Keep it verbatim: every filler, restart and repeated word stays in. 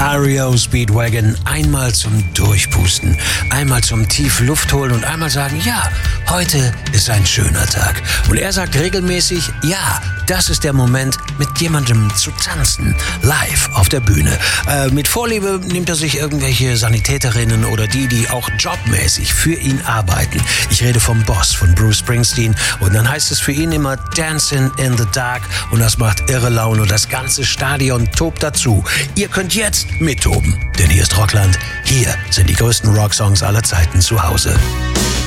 R E O Speedwagon, einmal zum Durchpusten, einmal zum tief Luft holen und einmal sagen, ja, heute ist ein schöner Tag. Und er sagt regelmäßig, ja, das ist der Moment, mit jemandem zu tanzen, live auf der Bühne. Äh, mit Vorliebe nimmt er sich irgendwelche Sanitäterinnen oder die, die auch jobmäßig für ihn arbeiten. Ich rede vom Boss, von Bruce Springsteen. Und dann heißt es für ihn immer Dancing in the Dark. Und das macht irre Laune. Das ganze Stadion tobt dazu. Ihr könnt jetzt mittoben, denn hier ist Rockland. Hier sind die größten Rocksongs aller Zeiten zu Hause.